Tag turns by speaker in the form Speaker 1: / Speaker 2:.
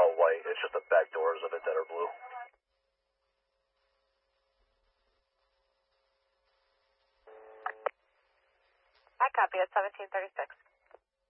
Speaker 1: all white. It's just the back doors of it that are blue.
Speaker 2: I copy at 1736.